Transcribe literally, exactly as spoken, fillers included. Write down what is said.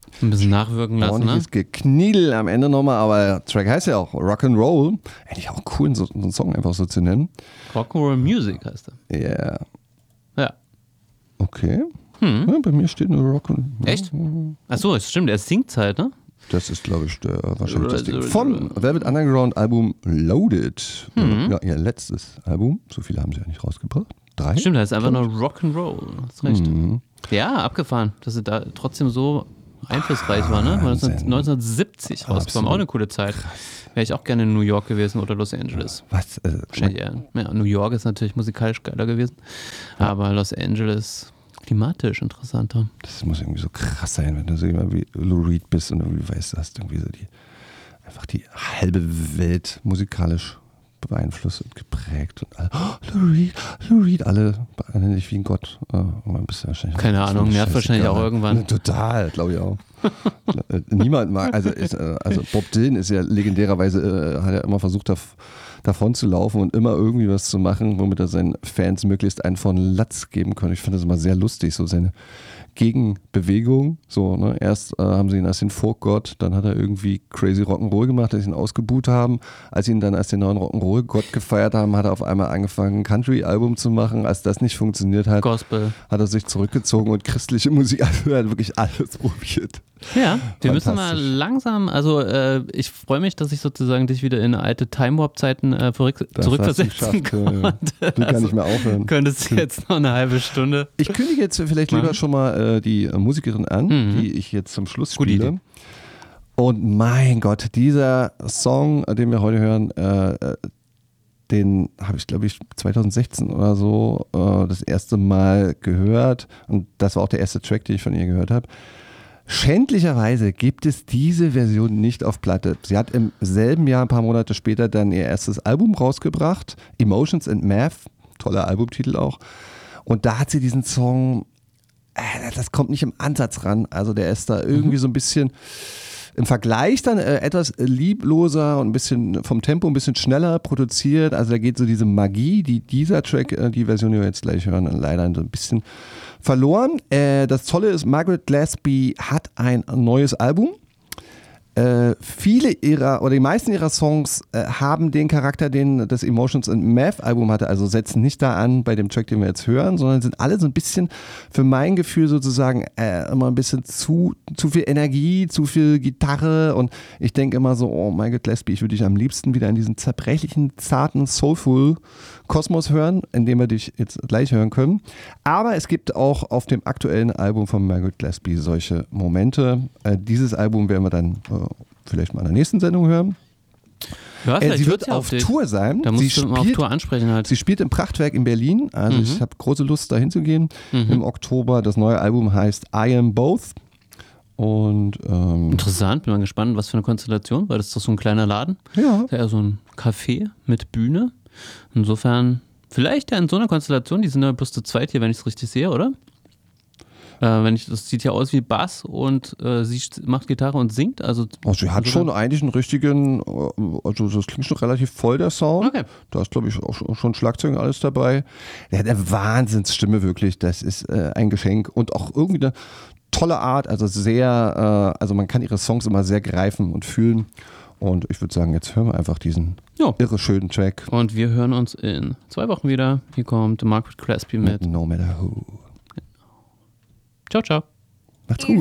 Ein bisschen nachwirken lassen, ordentliches ne? Gekniedel am Ende nochmal, aber der Track heißt ja auch Rock'n'Roll. Eigentlich auch cool, so, so einen Song einfach so zu nennen. Rock'n'Roll Music heißt er. Ja. Yeah. Ja. Okay. Hm. Ja, bei mir steht nur Rock'n'Roll. Echt? Achso, es stimmt, er singt halt, ne? Das ist, glaube ich, der, wahrscheinlich das Ding. Von Velvet Underground Album Loaded. Mhm. Ja, ihr letztes Album. So viele haben sie ja nicht rausgebracht. Drei? Stimmt, das ist einfach nur Rock'n'Roll. Hast recht. Mhm. Ja, abgefahren, dass sie da trotzdem so einflussreich war, ne? neunzehnhundertsiebzig rausgekommen, auch eine coole Zeit. Wäre ich auch gerne in New York gewesen oder Los Angeles. Was? Äh, Wahrscheinlich eher. Ja, New York ist natürlich musikalisch geiler gewesen, aber Los Angeles klimatisch interessanter. Das muss irgendwie so krass sein, wenn du so immer wie Lou Reed bist und irgendwie weißt, du hast irgendwie so die, einfach die halbe Welt musikalisch beeinflusst und geprägt. Und alle, oh, Lou Reed, Lou Reed, alle behandeln dich wie ein Gott. Oh, man bist ja wahrscheinlich Keine Ahnung, nervt wahrscheinlich auch irgendwann. Total, glaube ich auch. Niemand mag, also, ist, also Bob Dylan ist ja legendärerweise, äh, hat ja immer versucht, dav- davon zu laufen und immer irgendwie was zu machen, womit er seinen Fans möglichst einen von Latz geben kann. Ich fand das immer sehr lustig, so seine Gegenbewegung. So, ne? Erst äh, haben sie ihn als den Folkgott, dann hat er irgendwie Crazy Rock'n'Roll gemacht, als sie ihn ausgebuht haben. Als sie ihn dann als den neuen Rock'n'Roll-Gott gefeiert haben, hat er auf einmal angefangen, ein Country-Album zu machen. Als das nicht funktioniert hat, Gospel. hat er sich zurückgezogen und christliche Musik, also er hat wirklich alles probiert. Ja, wir müssen mal langsam, also äh, ich freue mich, dass ich sozusagen dich wieder in alte Time-Warp-Zeiten äh, verrück- Das zurückversetzen hast du geschafft, konnte. Du kann nicht mehr aufhören. Könntest jetzt noch eine halbe Stunde. Ich kündige jetzt vielleicht lieber Machen. schon mal äh, die äh, Musikerin an, Mhm. die ich jetzt zum Schluss Gute spiele. Idee. Und mein Gott, dieser Song, äh, den wir heute hören, äh, äh, den habe ich, glaube ich, zwanzig sechzehn oder so äh, das erste Mal gehört. Und das war auch der erste Track, den ich von ihr gehört habe. Schändlicherweise gibt es diese Version nicht auf Platte. Sie hat im selben Jahr, ein paar Monate später, dann ihr erstes Album rausgebracht, Emotions and Math, toller Albumtitel auch. Und da hat sie diesen Song, äh, das kommt nicht im Ansatz ran. Also der ist da irgendwie so ein bisschen im Vergleich dann äh, etwas liebloser und ein bisschen vom Tempo ein bisschen schneller produziert. Also da geht so diese Magie, die dieser Track, äh, die Version, die wir jetzt gleich hören, leider so ein bisschen verloren. Äh, das Tolle ist, Margaret Gillespie hat ein neues Album. Äh, viele ihrer oder die meisten ihrer Songs äh, haben den Charakter, den das Emotions and Math Album hatte, also setzen nicht da an bei dem Track, den wir jetzt hören, sondern sind alle so ein bisschen für mein Gefühl sozusagen äh, immer ein bisschen zu, zu viel Energie, zu viel Gitarre und ich denke immer so, oh Margaret Gillespie, ich würde dich am liebsten wieder in diesen zerbrechlichen, zarten, soulful Kosmos hören, in dem wir dich jetzt gleich hören können. Aber es gibt auch auf dem aktuellen Album von Margaret Gillespie solche Momente. Äh, dieses Album werden wir dann äh, vielleicht mal in der nächsten Sendung hören. Ja, Äh, sie wird ja auf dich. Tour sein. Da musst sie, du mal auf spielt, Tour ansprechen halt. sie spielt im Prachtwerk in Berlin. Also Mhm. ich habe große Lust, da hinzugehen. Mhm. Im Oktober. Das neue Album heißt I Am Both. Und ähm, Interessant, bin mal gespannt, was für eine Konstellation, weil das ist doch so ein kleiner Laden. ja, Das ist ja eher so ein Café mit Bühne. Insofern, vielleicht ja in so einer Konstellation, die sind ja bloß zu zweit hier, wenn ich es richtig sehe, oder? Äh, wenn ich, das sieht ja aus wie Bass und äh, sie st- macht Gitarre und singt. Also, also sie hat schon eigentlich einen richtigen, äh, also das klingt schon relativ voll, der Sound. Okay. Da ist, glaube ich, auch schon- schon Schlagzeug und alles dabei. Der hat eine Wahnsinnsstimme wirklich, das ist äh, ein Geschenk. Und auch irgendwie eine tolle Art, also sehr, äh, also man kann ihre Songs immer sehr greifen und fühlen. Und ich würde sagen, jetzt hören wir einfach diesen Ja. irre schönen Track Und wir hören uns in zwei Wochen wieder. Hier kommt Margaret Gillespie mit. mit No Matter Who. Ciao, ciao. Macht's gut.